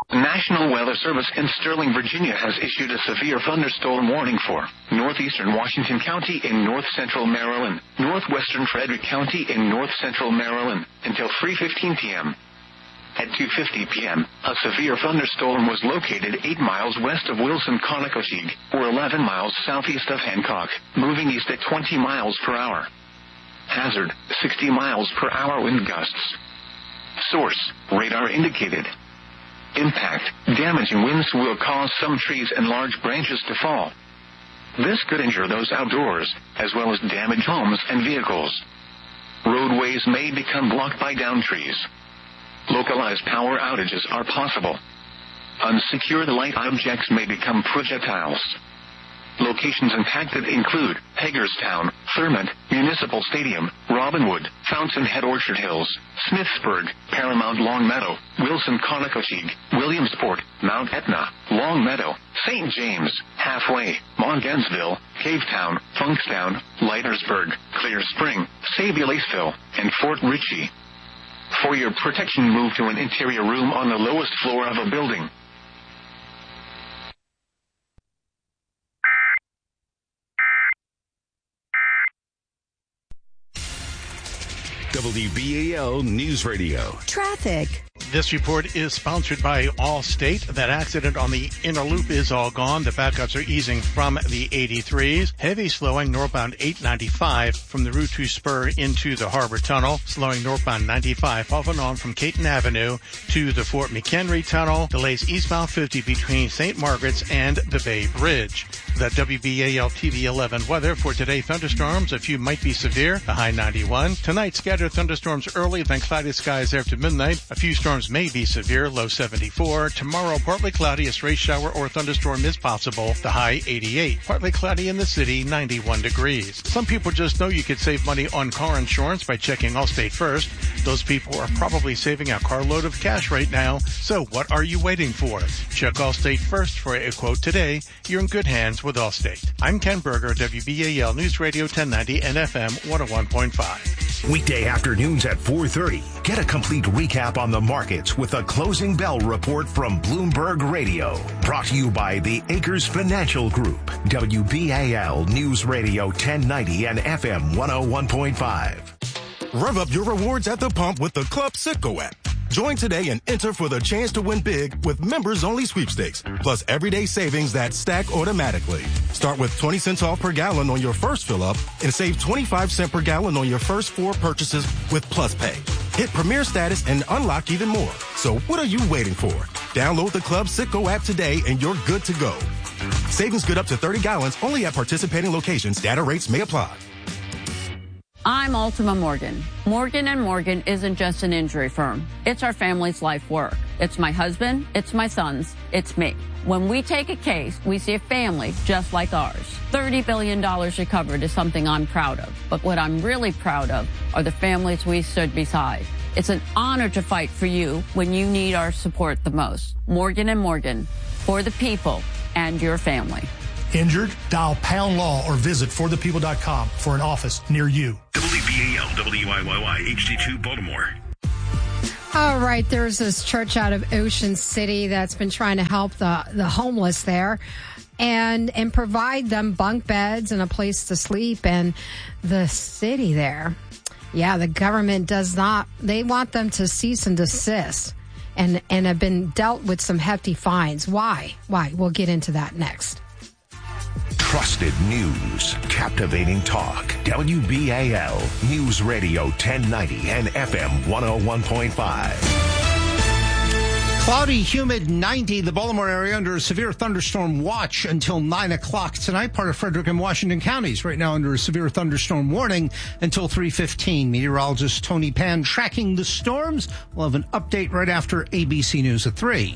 The National Weather Service in Sterling, Virginia has issued a severe thunderstorm warning for northeastern Washington County in north-central Maryland, northwestern Frederick County in north-central Maryland until 3:15 p.m. At 2:50 p.m., a severe thunderstorm was located 8 miles west of Wilson-Conococheague, or 11 miles southeast of Hancock, moving east at 20 miles per hour. Hazard, 60 miles per hour wind gusts. Source, radar indicated. Impact, damaging winds will cause some trees and large branches to fall. This could injure those outdoors, as well as damage homes and vehicles. Roadways may become blocked by downed trees. Localized power outages are possible. Unsecured light objects may become projectiles. Locations impacted include Hagerstown, Thurmont, Municipal Stadium, Robinwood, Fountainhead Orchard Hills, Smithsburg, Paramount Longmeadow, Wilson-Conococheague, Williamsport, Mount Etna, Longmeadow, St. James, Halfway, Montgainsville, Cavetown, Funkstown, Leitersburg, Clear Spring, Sabulaceville, and Fort Ritchie. For your protection, move to an interior room on the lowest floor of a building. WBAL News Radio. Traffic. This report is sponsored by Allstate. That accident on the inner loop is all gone. The backups are easing from the 83s. Heavy slowing northbound 895 from the Route 2 spur into the Harbor Tunnel. Slowing northbound 95 off and on from Caton Avenue to the Fort McHenry Tunnel. Delays eastbound 50 between St. Margaret's and the Bay Bridge. The WBAL TV 11 weather for today: thunderstorms. A few might be severe. A high 91. Tonight, scattered thunderstorms early, then cloudy skies after midnight. A few storms may be severe. Low 74. Tomorrow, partly cloudy. A stray shower or thunderstorm is possible. The high 88. Partly cloudy in the city. 91 degrees. Some people just know you could save money on car insurance by checking Allstate first. Those people are probably saving a carload of cash right now. So what are you waiting for? Check Allstate first for a quote today. You're in good hands with Allstate. I'm Ken Berger, WBAL News Radio 1090 and FM 101.5. Weekday afternoons at 4:30. Get a complete recap on the markets with a closing bell report from Bloomberg Radio. Brought to you by the Acres Financial Group. WBAL News Radio 1090 and FM 101.5. Rev up your rewards at the pump with the Club Citgo app. Join today and enter for the chance to win big with members-only sweepstakes, plus everyday savings that stack automatically. Start with 20 cents off per gallon on your first fill-up and save 25 cents per gallon on your first 4 purchases with Plus Pay. Hit Premier status and unlock even more. So what are you waiting for? Download the Club Citgo app today and you're good to go. Savings good up to 30 gallons only at participating locations. Data rates may apply. I'm Ultima Morgan. Morgan & Morgan isn't just an injury firm. It's our family's life work. It's my husband, it's my sons, it's me. When we take a case, we see a family just like ours. $30 billion recovered is something I'm proud of. But what I'm really proud of are the families we stood beside. It's an honor to fight for you when you need our support the most. Morgan & Morgan, for the people and your family. Injured? Dial Pound Law or visit forthepeople.com for an office near you. WBAL, WIYY, HD2, Baltimore. All right, there's this church out of Ocean City that's been trying to help the homeless there and provide them bunk beds and a place to sleep. And the city there, the government does not. They want them to cease and desist and have been dealt with some hefty fines. Why? We'll get into that next. Trusted news, captivating talk. WBAL News Radio 1090 and FM 101.5. Cloudy, humid 90. The Baltimore area under a severe thunderstorm watch until 9 o'clock tonight. Part of Frederick and Washington counties right now under a severe thunderstorm warning until 3:15. Meteorologist Tony Pan tracking the storms. We'll have an update right after ABC News at 3.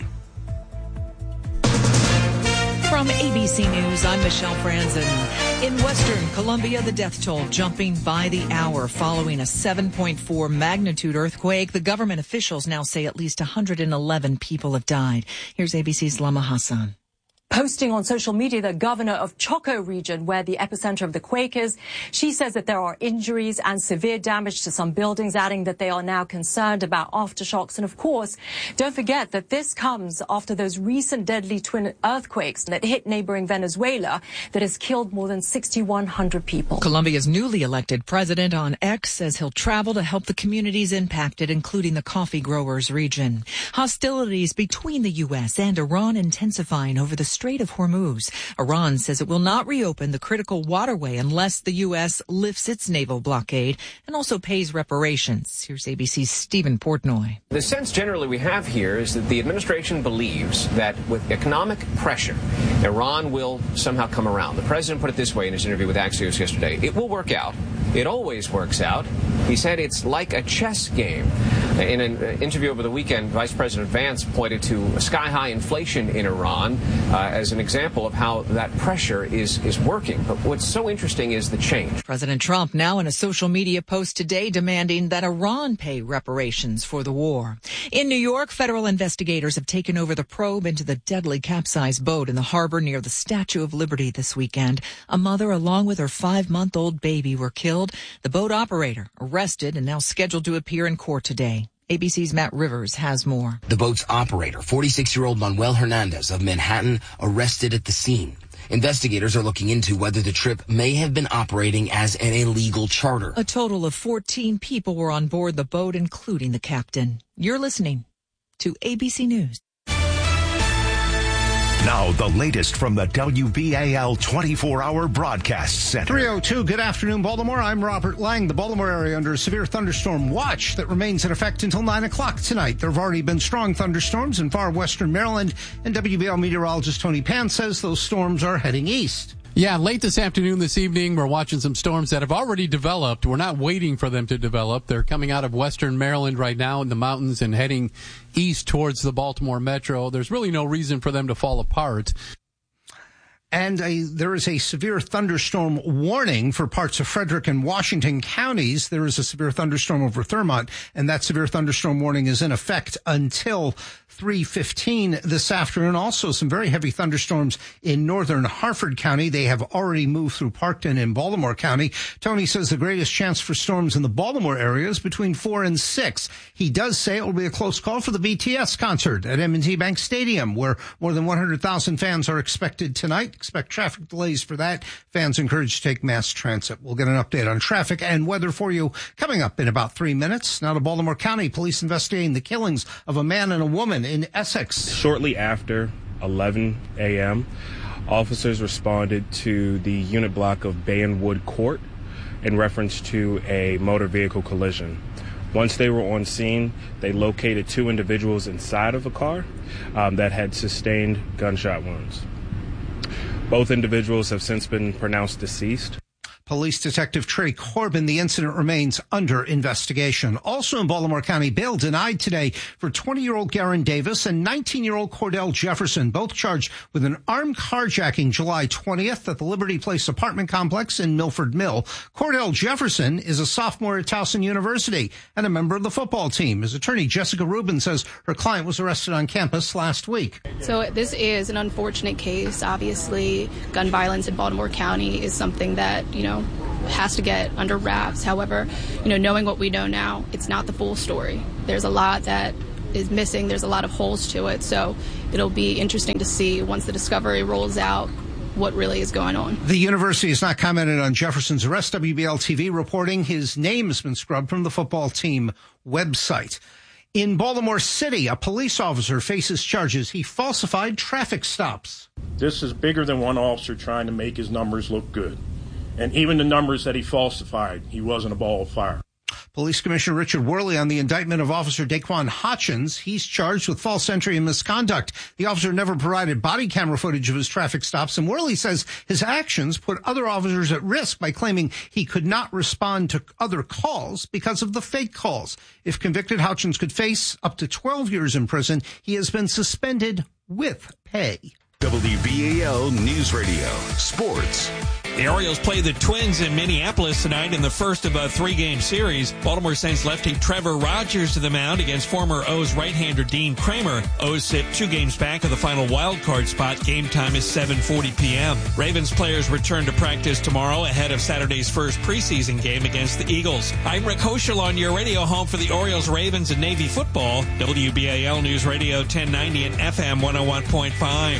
From ABC News, I'm Michelle Franzen. In Western Colombia, the death toll jumping by the hour following a 7.4 magnitude earthquake. The government officials now say at least 111 people have died. Here's ABC's Lama Hassan. posting on social media, the governor of Choco region, where the epicenter of the quake is. She says that there are injuries and severe damage to some buildings, adding that they are now concerned about aftershocks. And of course, don't forget that this comes after those recent deadly twin earthquakes that hit neighboring Venezuela that has killed more than 6,100 people. Colombia's newly elected president on X says he'll travel to help the communities impacted, including the coffee growers region. Hostilities between the U.S. and Iran intensifying over the Strait of Hormuz. Iran says it will not reopen the critical waterway unless the U.S. lifts its naval blockade and also pays reparations. Here's ABC's Stephen Portnoy. The sense generally we have here is that the administration believes that with economic pressure, Iran will somehow come around. The president put it this way in his interview with Axios yesterday. It will work out. It always works out. He said it's like a chess game. In an interview over the weekend, Vice President Vance pointed to sky-high inflation in Iran as an example of how that pressure is working. But what's so interesting is the change. President Trump now in a social media post today demanding that Iran pay reparations for the war. In New York, federal investigators have taken over the probe into the deadly capsized boat in the harbor near the Statue of Liberty this weekend. A mother along with her 5-month-old baby were killed. The boat operator arrested and now scheduled to appear in court today. ABC's Matt Rivers has more. The boat's operator, 46-year-old Manuel Hernandez of Manhattan, arrested at the scene. Investigators are looking into whether the trip may have been operating as an illegal charter. A total of 14 people were on board the boat, including the captain. You're listening to ABC News. Now, the latest from the WBAL 24-hour broadcast center. 3:02, good afternoon, Baltimore. I'm Robert Lang. The Baltimore area under a severe thunderstorm watch that remains in effect until 9 o'clock tonight. There have already been strong thunderstorms in far western Maryland, and WBAL meteorologist Tony Pan says those storms are heading east. Yeah, late this afternoon, this evening, we're watching some storms that have already developed. We're not waiting for them to develop. They're coming out of western Maryland right now in the mountains and heading east towards the Baltimore metro. There's really no reason for them to fall apart. And there is a severe thunderstorm warning for parts of Frederick and Washington counties. There is a severe thunderstorm over Thurmont, and that severe thunderstorm warning is in effect until 3:15 this afternoon. Also, some very heavy thunderstorms in northern Harford County. They have already moved through Parkton and Baltimore County. Tony says the greatest chance for storms in the Baltimore area is between 4 and 6. He does say it will be a close call for the BTS concert at M&T Bank Stadium, where more than 100,000 fans are expected tonight. Expect traffic delays for that. Fans encouraged to take mass transit. We'll get an update on traffic and weather for you coming up in about 3 minutes. Now to Baltimore County. Police investigating the killings of a man and a woman in Essex. Shortly after 11 a.m., officers responded to the unit block of Bayenwood Court in reference to a motor vehicle collision. Once they were on scene, they located 2 individuals inside of a car that had sustained gunshot wounds. Both individuals have since been pronounced deceased. Police Detective Trey Corbin, the incident remains under investigation. Also in Baltimore County, bail denied today for 20-year-old Garen Davis and 19-year-old Cordell Jefferson, both charged with an armed carjacking July 20th at the Liberty Place apartment complex in Milford Mill. Cordell Jefferson is a sophomore at Towson University and a member of the football team. His attorney, Jessica Rubin, says her client was arrested on campus last week. So this is an unfortunate case. Obviously, gun violence in Baltimore County is something that, has to get under wraps. However, knowing what we know now, it's not the full story. There's a lot that is missing. There's a lot of holes to it. So it'll be interesting to see once the discovery rolls out what really is going on. The university has not commented on Jefferson's arrest. WBL TV reporting his name has been scrubbed from the football team website. In Baltimore City, a police officer faces charges. He falsified traffic stops. This is bigger than one officer trying to make his numbers look good. And even the numbers that he falsified, he wasn't a ball of fire. Police Commissioner Richard Worley on the indictment of Officer Daquan Hutchins. He's charged with false entry and misconduct. The officer never provided body camera footage of his traffic stops, and Worley says his actions put other officers at risk by claiming he could not respond to other calls because of the fake calls. If convicted, Hutchins could face up to 12 years in prison. He has been suspended with pay. WBAL News Radio Sports. The Orioles play the Twins in Minneapolis tonight in the first of a 3-game series. Baltimore sends lefty Trevor Rogers to the mound against former O's right-hander Dean Kramer. O's sit 2 games back of the final wild card spot. Game time is 7:40 p.m. Ravens players return to practice tomorrow ahead of Saturday's first preseason game against the Eagles. I'm Rick Hoschel on your radio home for the Orioles, Ravens, and Navy football. WBAL News Radio 1090 and FM 101.5.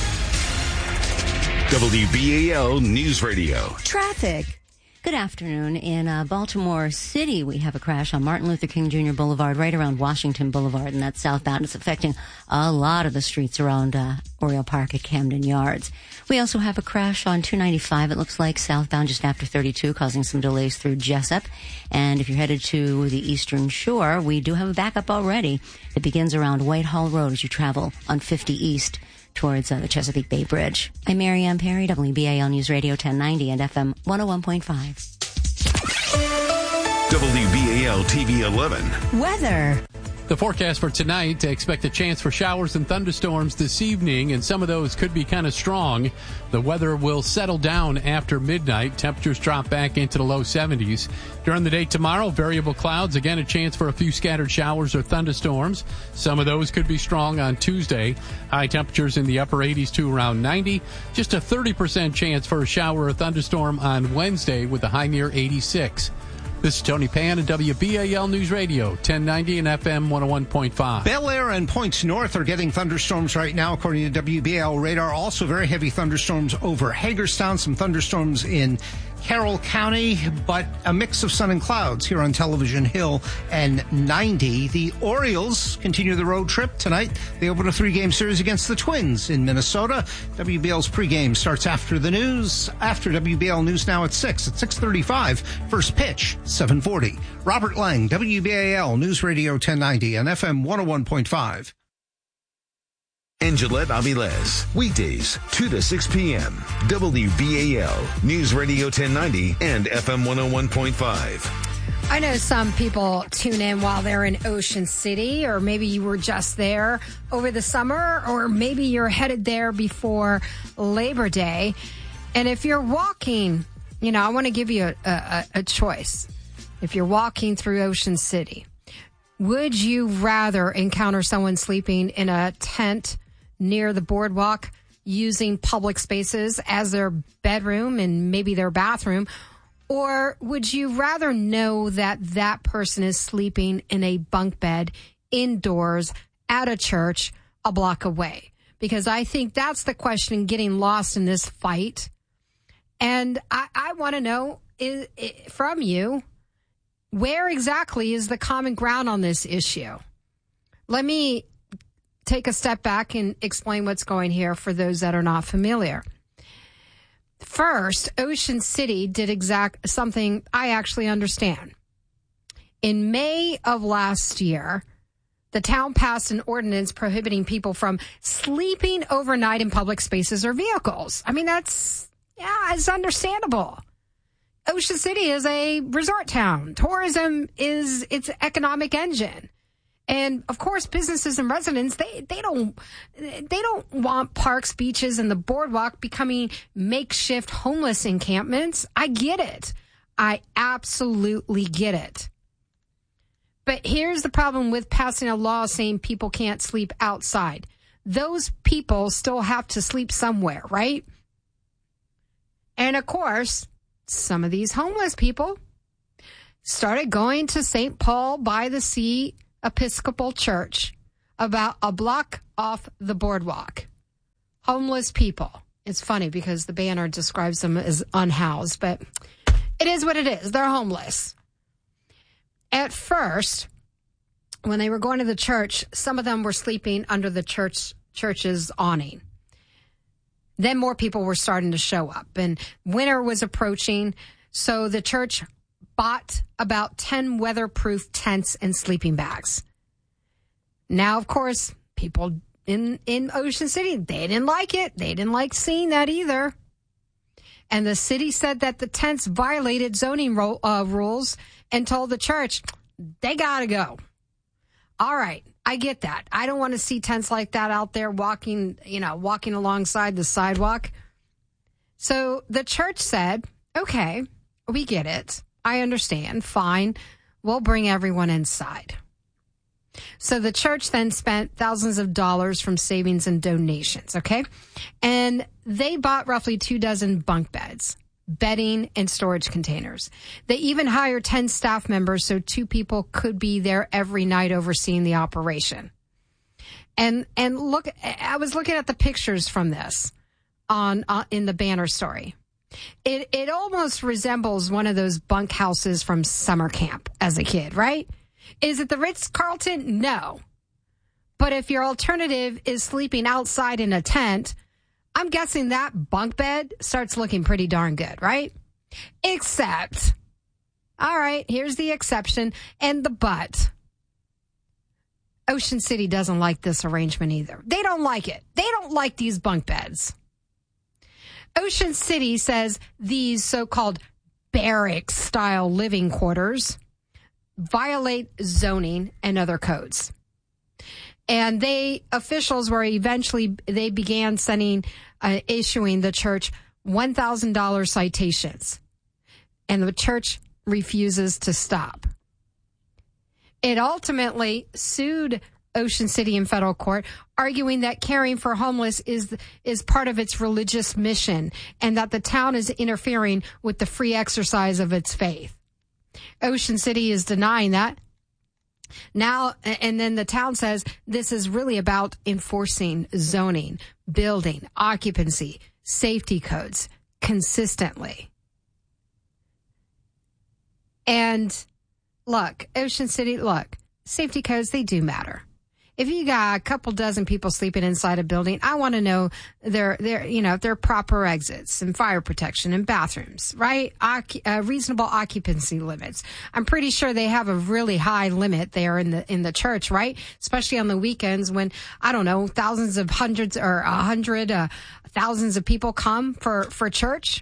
WBAL News Radio. Traffic. Good afternoon. In Baltimore City, we have a crash on Martin Luther King Jr. Boulevard, right around Washington Boulevard, and that's southbound. It's affecting a lot of the streets around Oriole Park at Camden Yards. We also have a crash on 295, it looks like, southbound just after 32, causing some delays through Jessup. And if you're headed to the Eastern Shore, we do have a backup already. It begins around Whitehall Road as you travel on 50 East towards the Chesapeake Bay Bridge. I'm Mary Ann Perry, WBAL News Radio 1090 and FM 101.5. WBAL TV 11. Weather. The forecast for tonight, expect a chance for showers and thunderstorms this evening, and some of those could be kind of strong. The weather will settle down after midnight. Temperatures drop back into the low 70s. During the day tomorrow, variable clouds. Again, a chance for a few scattered showers or thunderstorms. Some of those could be strong on Tuesday. High temperatures in the upper 80s to around 90. Just a 30% chance for a shower or thunderstorm on Wednesday with a high near 86. This is Tony Pan at WBAL News Radio, 1090 and FM 101.5. Bel Air and Points North are getting thunderstorms right now, according to WBAL radar. Also very heavy thunderstorms over Hagerstown, some thunderstorms in Carroll County, but a mix of sun and clouds here on Television Hill and 90. The Orioles continue the road trip tonight. They open a 3-game series against the Twins in Minnesota. WBAL's pregame starts after the news. After WBAL News Now at 6. At 6:35, first pitch, 7:40. Robert Lang, WBAL News Radio 1090 and FM 101.5. And Gillette Avilés, weekdays, 2 to 6 p.m. WBAL, News Radio 1090 and FM 101.5. I know some people tune in while they're in Ocean City, or maybe you were just there over the summer, or maybe you're headed there before Labor Day. And if you're walking, I want to give you a choice. If you're walking through Ocean City, would you rather encounter someone sleeping in a tent near the boardwalk using public spaces as their bedroom and maybe their bathroom? Or would you rather know that that person is sleeping in a bunk bed indoors at a church a block away? Because I think that's the question getting lost in this fight. And I want to know from you, where exactly is the common ground on this issue? Let me take a step back and explain what's going here for those that are not familiar. First, Ocean City did something I actually understand. In May of last year, the town passed an ordinance prohibiting people from sleeping overnight in public spaces or vehicles. I mean, it's understandable. Ocean City is a resort town. Tourism is its economic engine. And of course, businesses and residents, they don't want parks, beaches, and the boardwalk becoming makeshift homeless encampments. I get it. I absolutely get it. But here's the problem with passing a law saying people can't sleep outside. Those people still have to sleep somewhere, right? And of course, some of these homeless people started going to St. Paul by the Sea Episcopal Church, about a block off the boardwalk. Homeless people. It's funny because the banner describes them as unhoused, but it is what it is. They're homeless. At first, when they were going to the church, some of them were sleeping under the church's awning. Then more people were starting to show up, and winter was approaching, so the church bought about 10 weatherproof tents and sleeping bags. Now, of course, people in Ocean City, they didn't like it. They didn't like seeing that either. And the city said that the tents violated zoning rules and told the church, they got to go. All right. I get that. I don't want to see tents like that out there walking alongside the sidewalk. So the church said, okay, we get it. I understand. Fine. We'll bring everyone inside. So the church then spent thousands of dollars from savings and donations, okay? And they bought roughly 24 bunk beds, bedding, and storage containers. They even hired 10 staff members so 2 people could be there every night overseeing the operation. And look, I was looking at the pictures from this in the banner story. It almost resembles one of those bunk houses from summer camp as a kid, right? Is it the Ritz-Carlton? No. But if your alternative is sleeping outside in a tent, I'm guessing that bunk bed starts looking pretty darn good, right? Except, all right, here's the exception and the but. Ocean City doesn't like this arrangement either. They don't like it. They don't like these bunk beds. Ocean City says these so-called barracks-style living quarters violate zoning and other codes. And officials began issuing the church $1,000 citations. And the church refuses to stop. It ultimately sued Ocean City in federal court, arguing that caring for homeless is part of its religious mission and that the town is interfering with the free exercise of its faith. Ocean City is denying that. Now, and then the town says this is really about enforcing zoning, building, occupancy, safety codes consistently. And look, Ocean City, safety codes, they do matter. If you got a couple dozen people sleeping inside a building, I want to know their proper exits and fire protection and bathrooms, right? Reasonable occupancy limits. I'm pretty sure they have a really high limit there in the church, right? Especially on the weekends when, I don't know, thousands of hundreds or thousands of people come for church.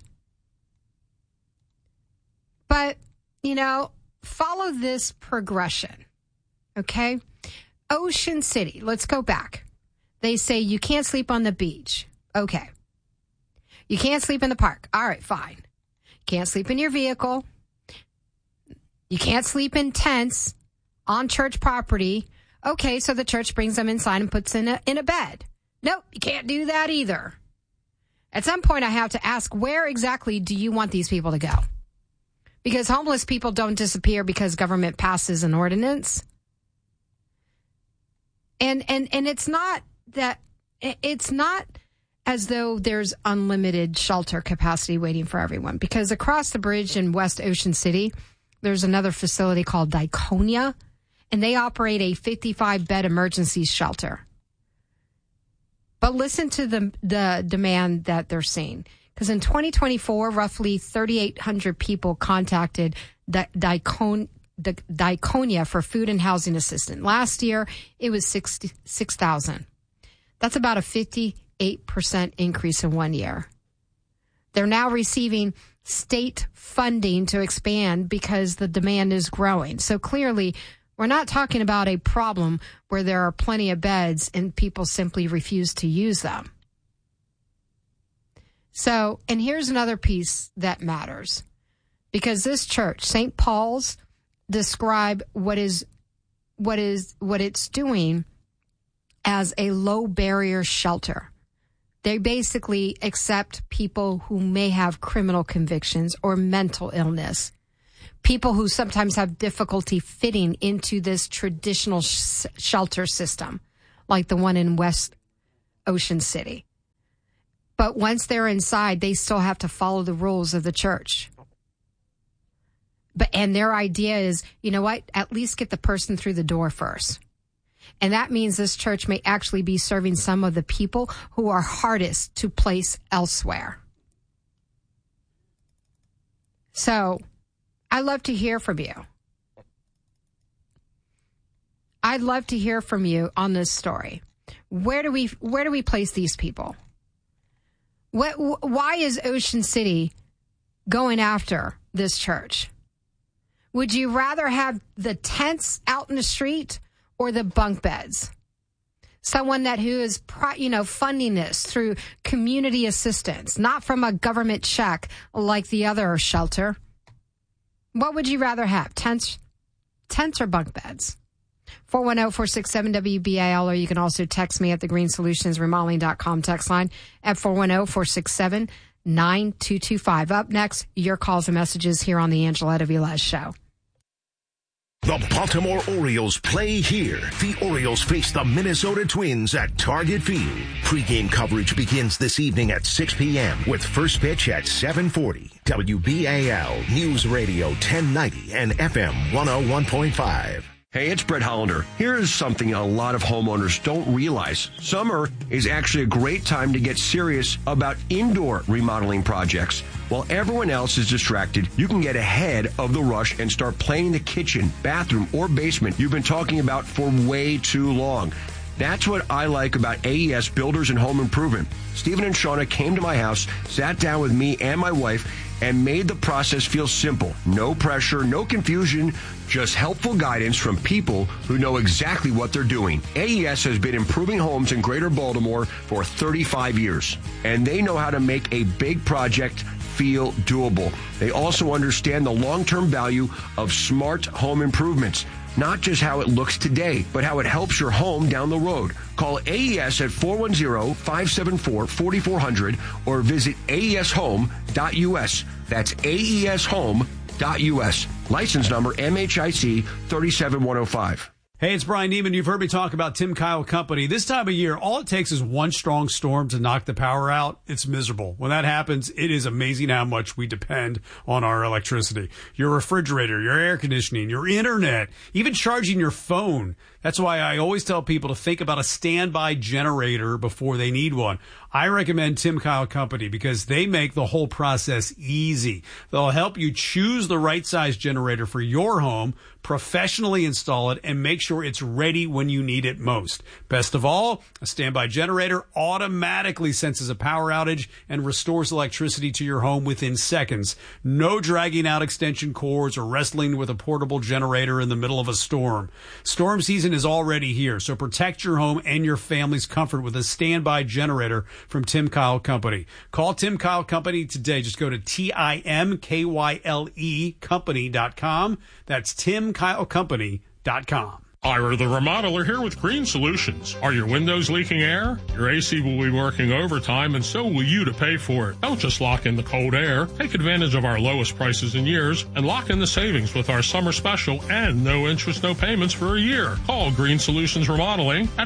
But, follow this progression, okay? Ocean City, let's go back. They say you can't sleep on the beach. Okay. You can't sleep in the park. All right, fine. You can't sleep in your vehicle. You can't sleep in tents on church property. Okay, so the church brings them inside and puts in a bed. Nope, you can't do that either. At some point, I have to ask, where exactly do you want these people to go? Because homeless people don't disappear because government passes an ordinance. And it's not as though there's unlimited shelter capacity waiting for everyone, because across the bridge in West Ocean City, there's another facility called Diaconia, and they operate a 55-bed emergency shelter. But listen to the demand that they're seeing, because in 2024, roughly 3,800 people contacted Diaconia for food and housing assistance. Last year, it was 6,000. That's about a 58% increase in 1 year. They're now receiving state funding to expand because the demand is growing. So clearly, we're not talking about a problem where there are plenty of beds and people simply refuse to use them. So, and here's another piece that matters, because this church, St. Paul's, describe what it's doing as a low barrier shelter. They basically accept people who may have criminal convictions or mental illness, people who sometimes have difficulty fitting into this traditional shelter system, like the one in West Ocean City. But once they're inside, they still have to follow the rules of the church. And their idea is, you know what, at least get the person through the door first. And that means this church may actually be serving some of the people who are hardest to place elsewhere. So I'd love to hear from you. I'd love to hear from you on this story. Where do we place these people? Why is Ocean City going after this church? Would you rather have the tents out in the street or the bunk beds? Someone who is, funding this through community assistance, not from a government check like the other shelter. What would you rather have, tents or bunk beds? 410-467-WBAL, or you can also text me at the greensolutionsremodeling.com text line at 410-467-9225. Up next, your calls and messages here on the Angeletta Velez Show. The Baltimore Orioles play here. The Orioles face the Minnesota Twins at Target Field. Pre-game coverage begins this evening at 6 p.m. with first pitch at 7:40. WBAL News Radio 1090 and FM 101.5. Hey, it's Brett Hollander. Here's something a lot of homeowners don't realize. Summer is actually a great time to get serious about indoor remodeling projects. While everyone else is distracted, you can get ahead of the rush and start planning the kitchen, bathroom, or basement you've been talking about for way too long. That's what I like about AES Builders and Home Improvement. Stephen and Shauna came to my house, sat down with me and my wife, and made the process feel simple. No pressure, no confusion, just helpful guidance from people who know exactly what they're doing. AES has been improving homes in Greater Baltimore for 35 years, and they know how to make a big project feel doable. They also understand the long-term value of smart home improvements. Not just how it looks today, but how it helps your home down the road. Call AES at 410-574-4400 or visit aeshome.us. That's aeshome.us. License number MHIC 37105. Hey, it's Brian Neiman. You've heard me talk about Tim Kyle Company. This time of year, all it takes is one strong storm to knock the power out. It's miserable. When that happens, it is amazing how much we depend on our electricity. Your refrigerator, your air conditioning, your internet, even charging your phone. That's why I always tell people to think about a standby generator before they need one. I recommend Tim Kyle Company because they make the whole process easy. They'll help you choose the right size generator for your home, professionally install it, and make sure it's ready when you need it most. Best of all, a standby generator automatically senses a power outage and restores electricity to your home within seconds. No dragging out extension cords or wrestling with a portable generator in the middle of a storm. Storm season is already here, so protect your home and your family's comfort with a standby generator from Tim Kyle Company. Call Tim Kyle Company today. Just go to TIMKYLE company.com. That's TimKyleCompany.com. Ira the Remodeler here with Green Solutions. Are your windows leaking air? Your AC will be working overtime, and so will you to pay for it. Don't just lock in the cold air. Take advantage of our lowest prices in years and lock in the savings with our summer special and no interest, no payments for a year. Call Green Solutions Remodeling at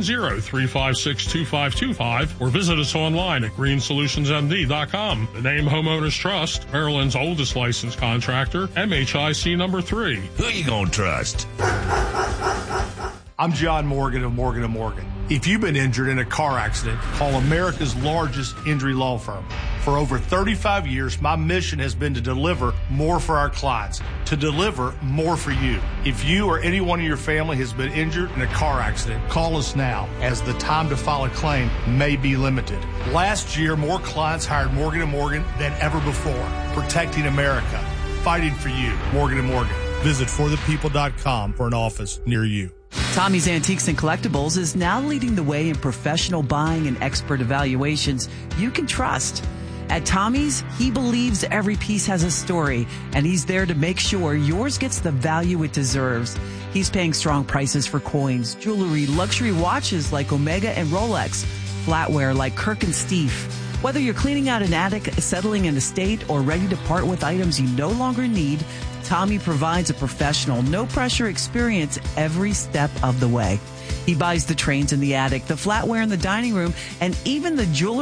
410-356-2525 or visit us online at greensolutionsmd.com. The name homeowners trust, Maryland's oldest licensed contractor, MHIC number 3. Who you gonna trust? I'm John Morgan of Morgan & Morgan. If you've been injured in a car accident, call America's largest injury law firm. For over 35 years, my mission has been to deliver more for our clients, to deliver more for you. If you or anyone in your family has been injured in a car accident, call us now, as the time to file a claim may be limited. Last year, more clients hired Morgan & Morgan than ever before, protecting America, fighting for you. Morgan & Morgan. Visit forthepeople.com for an office near you. Tommy's Antiques and Collectibles is now leading the way in professional buying and expert evaluations you can trust. At Tommy's, he believes every piece has a story, and he's there to make sure yours gets the value it deserves. He's paying strong prices for coins, jewelry, luxury watches like Omega and Rolex, flatware like Kirk and Steve. Whether you're cleaning out an attic, settling an estate, or ready to part with items you no longer need, Tommy provides a professional, no-pressure experience every step of the way. He buys the trains in the attic, the flatware in the dining room, and even the jewelry